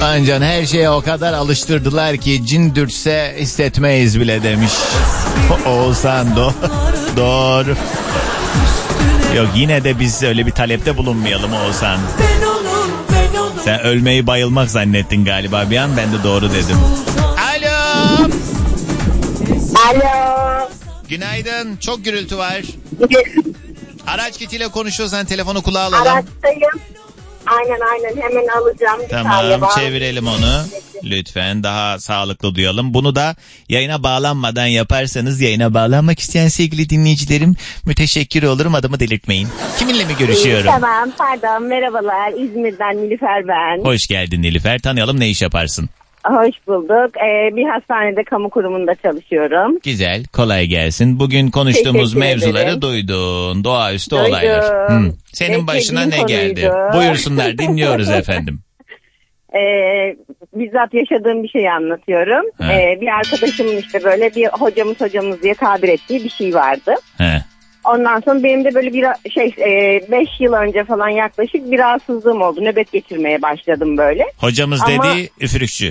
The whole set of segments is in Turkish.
İrfan Can, her şeye o kadar alıştırdılar ki cin dürtse hissetmeyiz bile demiş. Oğuzhan doğru. Yok, yine de biz öyle bir talepte bulunmayalım Oğuzhan. Sen ölmeyi bayılmak zannettin galiba bir an, ben de doğru dedim. Alo. Alo. Günaydın, çok gürültü var. Araç kitiyle konuşuyorsan telefonu kulağa alalım. Araçtayım. Aynen hemen alacağım. Tamam, çevirelim onu. Lütfen daha sağlıklı duyalım. Bunu da yayına bağlanmadan yaparsanız, yayına bağlanmak isteyen sevgili dinleyicilerim, müteşekkir olurum, adımı delirtmeyin. Kiminle mi görüşüyorum? Tamam, pardon, merhabalar, İzmir'den Nilüfer ben. Hoş geldin Nilüfer, tanıyalım, ne iş yaparsın? Hoş bulduk. Bir hastanede, kamu kurumunda çalışıyorum. Güzel, kolay gelsin. Bugün konuştuğumuz mevzuları duydun. Doğaüstü olaylar. Senin başına ne geldi? Buyursunlar, dinliyoruz efendim. Bizzat yaşadığım bir şeyi anlatıyorum. Bir arkadaşımın işte böyle bir hocamız diye tabir ettiği bir şey vardı. He. Ondan sonra benim de böyle 5 yıl önce falan yaklaşık bir rahatsızlığım oldu. Nöbet geçirmeye başladım böyle. Hocamız dediği üfürükçü.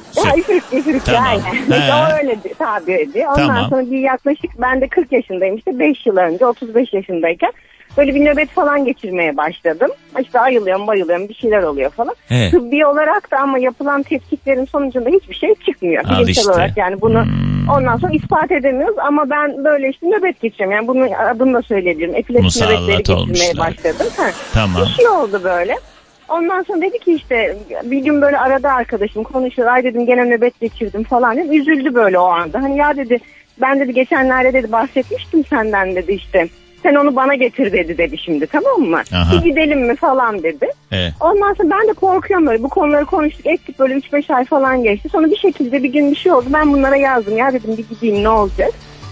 Üfürükçü tamam. Aynen. O öyle tabir ediyor. Ondan sonra bir yaklaşık, ben de 40 yaşındayım işte, 5 yıl önce 35 yaşındayken böyle bir nöbet falan geçirmeye başladım. İşte ayılıyorum, bayılıyorum, bir şeyler oluyor falan. Evet. Tıbbi olarak da ama yapılan tetkiklerin sonucunda hiçbir şey çıkmıyor. Bilimsel olarak yani bunu ondan sonra ispat edemiyoruz ama ben böyle işte nöbet geçiriyorum. Yani bunun adını da söyleyebilirim. Epilepsi nöbetleri geçirmeye başladım. Tamam. Bir şey oldu böyle. Ondan sonra dedi ki işte bir gün böyle arada arkadaşım konuşuyor. Ay dedim, gene nöbet geçirdim falan dedim. Üzüldü böyle o anda. Hani ya dedi, ben dedi geçenlerde dedi bahsetmiştim senden dedi işte. Sen onu bana getir dedi şimdi, tamam mı? Aha. Bir gidelim mi falan dedi. Evet. Ondan sonra ben de korkuyorum böyle, bu konuları konuştuk ettik böyle 3-5 ay falan geçti. Sonra bir şekilde bir gün bir şey oldu, ben bunlara yazdım, ya dedim bir gideyim ne olacak.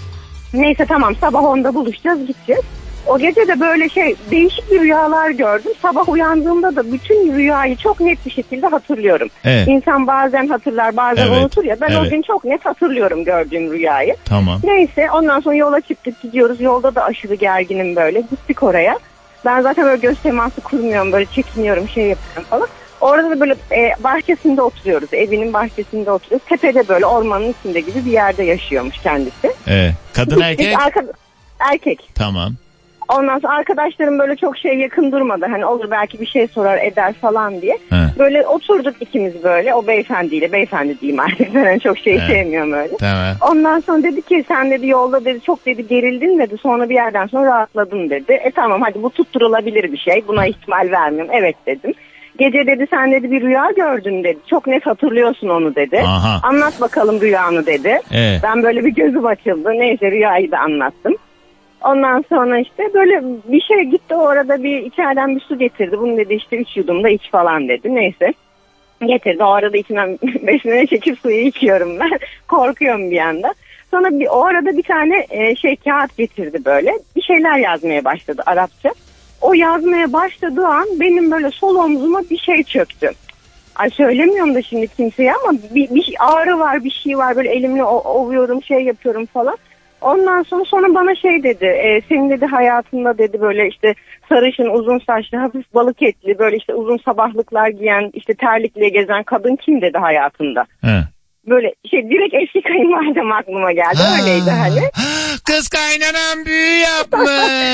Neyse tamam, sabah 10'da buluşacağız, gideceğiz. O gece de böyle değişik bir rüyalar gördüm. Sabah uyandığımda da bütün rüyayı çok net bir şekilde hatırlıyorum. Evet. İnsan bazen hatırlar, bazen unutur ya. Ben o gün çok net hatırlıyorum gördüğüm rüyayı. Tamam. Neyse ondan sonra yola çıktık, gidiyoruz. Yolda da aşırı gerginim böyle. Gittik oraya. Ben zaten böyle göz teması kurmuyorum, böyle çekiniyorum, şey yapıyorum falan. Orada da böyle bahçesinde oturuyoruz. Evinin bahçesinde oturuyoruz. Tepede böyle ormanın içinde gibi bir yerde yaşıyormuş kendisi. Evet. Kadın erkek? Erkek. Tamam. Ondan sonra arkadaşlarım böyle çok yakın durmadı. Hani olur belki bir şey sorar eder falan diye. He. Böyle oturduk ikimiz böyle. O beyefendi diyeyim artık. Ben çok sevmiyorum öyle. Tamam. Ondan sonra dedi ki sen dedi yolda dedi çok dedi gerildin dedi. Sonra bir yerden sonra rahatladın dedi. Tamam hadi bu tutturulabilir bir şey. Buna ihtimal vermiyorum. Evet dedim. Gece dedi sen dedi bir rüya gördün dedi. Çok net hatırlıyorsun onu dedi. Aha. Anlat bakalım rüyanı dedi. Evet. Ben böyle bir gözüm açıldı. Neyse rüyayı da anlattım. Ondan sonra işte böyle bir şey gitti, o arada bir içeriden bir su getirdi. Bunu dedi işte 3 yudum da iç falan dedi. Neyse getirdi, o arada içinden besmele çekip suyu içiyorum ben. Korkuyorum bir anda. Sonra o arada bir tane kağıt getirdi böyle. Bir şeyler yazmaya başladı Arapça. O yazmaya başladığı an benim böyle sol omzuma bir şey çöktü. Ay söylemiyorum da şimdi kimseye ama bir ağrı var, bir şey var, böyle elimle ovuyorum, yapıyorum falan. Ondan sonra bana dedi, senin dedi hayatında dedi böyle işte sarışın, uzun saçlı, hafif balık etli, böyle işte uzun sabahlıklar giyen, işte terlikle gezen kadın kim dedi hayatında. He. Böyle direkt eski kayınvalidem aklıma geldi. Öyleydi hani. Kız kaynanam büyü yapmış.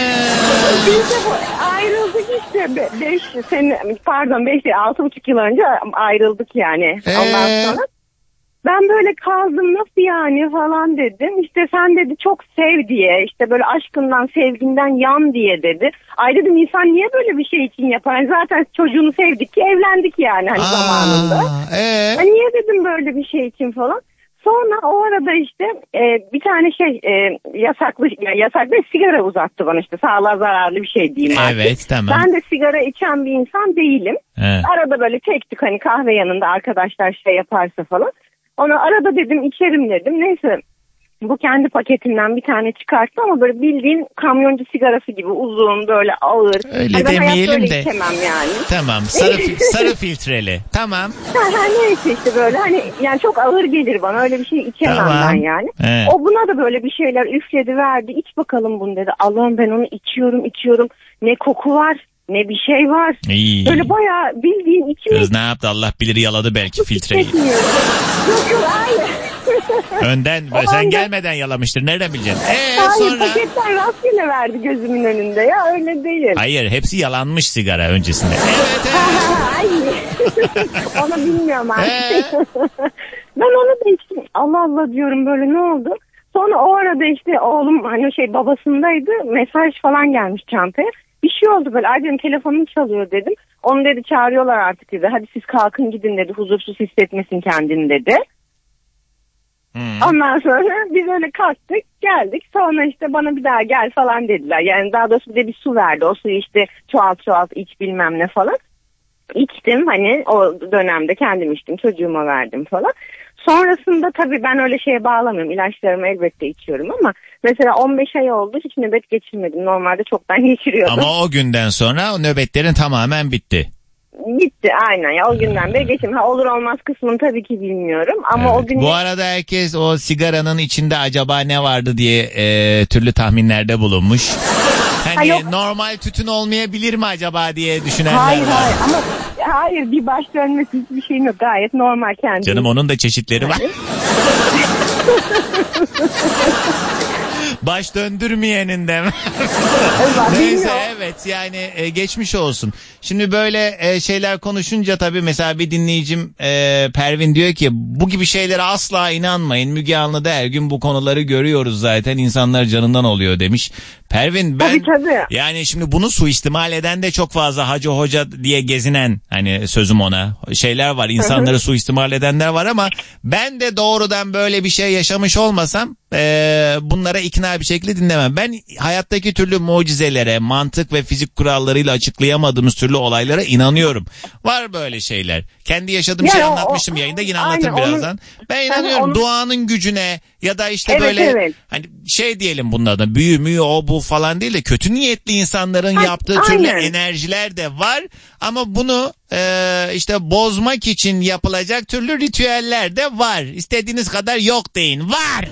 Biz de ayrıldık işte 6,5 yıl önce ayrıldık yani. Ondan sonra ben böyle kaldım, nasıl yani falan dedim. İşte sen dedi çok sev diye, işte böyle aşkından sevginden yan diye dedi. Ay dedim, insan niye böyle bir şey için yapar? Yani zaten çocuğunu sevdik ki evlendik yani hani zamanında. Niye dedim böyle bir şey için falan. Sonra o arada işte bir tane yasaklı sigara uzattı bana, işte sağlığa zararlı bir şey diyeyim artık. Evet, tamam. Ben de sigara içen bir insan değilim. Arada böyle tek tük hani kahve yanında arkadaşlar yaparsa falan. Onu arada dedim içerim dedim. Neyse bu kendi paketinden bir tane çıkarttı ama böyle bildiğin kamyoncu sigarası gibi uzun, böyle ağır. Öyle demeyelim de. İçemem yani. Tamam, sarı filtreli. Tamam. Neyse işte böyle hani yani çok ağır gelir bana, öyle bir şey içemem ben yani. Evet. O buna da böyle bir şeyler üfledi verdi. İç bakalım bunu dedi. Allah'ım ben onu içiyorum. Ne koku var. ne bir şey var. İyi. Böyle bayağı bildiğin içime... Kız ne yaptı Allah bilir, yaladı belki filtreyi. Yok hayır. Önden sen gelmeden yalamıştır, nereden bileceksin? Hayır Sonra... paketten rastgele verdi gözümün önünde ya, öyle değil. Hayır, hepsi yalanmış sigara öncesinde. Evet. Onu bilmiyorum artık. Ben onu da içtim. Allah Allah diyorum, böyle ne oldu? Sonra o arada işte oğlum hani babasındaydı, mesaj falan gelmiş çantaya. Bir şey oldu böyle, ay dedim telefonum çalıyor dedim. Onu dedi çağırıyorlar artık dedi. Hadi siz kalkın gidin dedi, huzursuz hissetmesin kendini dedi. Ondan sonra biz öyle kalktık geldik, sonra işte bana bir daha gel falan dediler. Yani daha doğrusu bir de bir su verdi, o suyu işte çoğalt iç bilmem ne falan. İçtim, hani o dönemde kendim içtim, çocuğuma verdim falan. Sonrasında tabii ben öyle şeye bağlamıyorum, ilaçlarımı elbette içiyorum ama mesela 15 ay oldu hiç nöbet geçirmedim, normalde çoktan geçiriyordum. Ama o günden sonra o nöbetlerin tamamen bitti. Bitti aynen ya, o günden beri geçim. Olur olmaz kısmını tabii ki bilmiyorum ama evet. O gün... Bu arada herkes o sigaranın içinde acaba ne vardı diye türlü tahminlerde bulunmuş. Hani normal tütün olmayabilir mi acaba diye düşünenler hayır, var. Hayır ama hayır, bir baş dönmesi hiçbir şeyim yok, gayet normal kendi. Canım onun da çeşitleri var. Baş döndürmeyenin de mi? Neyse evet yani geçmiş olsun. Şimdi böyle şeyler konuşunca tabii mesela bir dinleyicim Pervin diyor ki bu gibi şeylere asla inanmayın. Müge Anlı'da her gün bu konuları görüyoruz zaten, insanlar canından oluyor demiş. Pervin ben tabii. Yani şimdi bunu suistimal eden de çok fazla hacı hoca diye gezinen, hani sözüm ona, şeyler var, insanları suistimal edenler var ama ben de doğrudan böyle bir şey yaşamış olmasam bunlara ikna bir şekilde dinlemem. Ben hayattaki türlü mucizelere, mantık ve fizik kurallarıyla açıklayamadığımız türlü olaylara inanıyorum. Var böyle şeyler. Kendi yaşadığım şeyi anlatmıştım yayında, yine anlatırım birazdan. Ben inanıyorum duanın gücüne ya da işte böyle hani şey diyelim, bunun adına büyü müyü o bu falan değil de kötü niyetli insanların yaptığı türlü enerjiler de var ama bunu işte bozmak için yapılacak türlü ritüeller de var. İstediğiniz kadar yok deyin, var.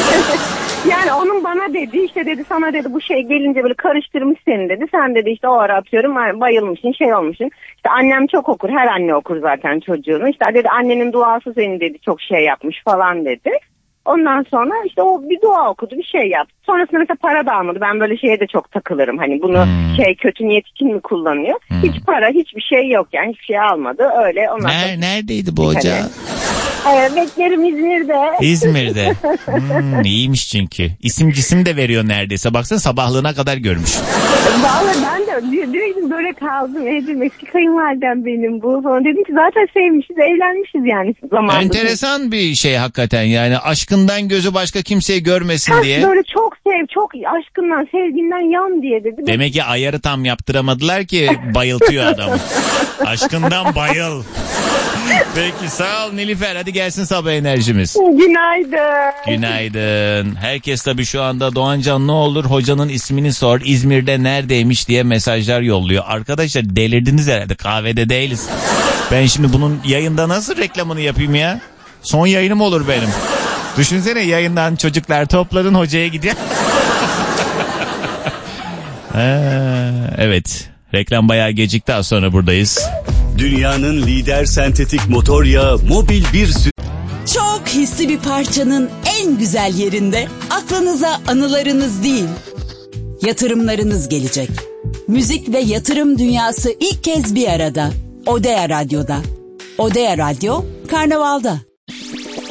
Yani onun bana dedi işte, dedi sana dedi bu şey gelince böyle karıştırmış seni dedi. Sen dedi işte o ara atıyorum bayılmışsın, şey olmuşsun. İşte annem çok okur, her anne okur zaten çocuğunu. İşte dedi annenin duası seni dedi çok şey yapmış falan dedi. Ondan sonra işte o bir dua okudu, bir şey yaptı. Sonrasında mesela para da almadı. Ben böyle şeye de çok takılırım. Hani bunu kötü niyet için mi kullanıyor? Hiç para, hiçbir şey yok yani. Hiçbir şey almadı. Öyle. Neredeydi bu hoca? Beklerim İzmir'de. İzmir'de. İyiymiş çünkü. İsim cisim de veriyor neredeyse. Baksana sabahlığına kadar görmüş. Vallahi ben de direkt böyle kaldım. Dedim eski kayınvalidem benim bu falan. Dedim ki zaten sevmişiz, evlenmişiz yani zamanında. Enteresan bir şey hakikaten yani. Aşkından gözü başka kimseyi görmesin diye. Böyle çok çok aşkından, sevginden yan diye dedi. Demek ki ayarı tam yaptıramadılar ki bayıltıyor adamı. Aşkından bayıl. Peki sağ ol Nilüfer, hadi gelsin sabah enerjimiz. Günaydın. Günaydın. Herkes tabii şu anda Doğancan ne olur hocanın ismini sor, İzmir'de neredeymiş diye mesajlar yolluyor. Arkadaşlar delirdiniz herhalde, kahvede değiliz. Ben şimdi bunun yayında nasıl reklamını yapayım ya? Son yayınım olur benim. Düşünsene, yayından çocuklar topladın hocaya gidiyor. Evet, reklam bayağı gecikti, az sonra buradayız. Dünyanın lider sentetik motor yağı Mobil 1 Çok hisli bir parçanın en güzel yerinde aklınıza anılarınız değil, yatırımlarınız gelecek. Müzik ve yatırım dünyası ilk kez bir arada. Odea Radyo'da. Odea Radyo, Karnaval'da.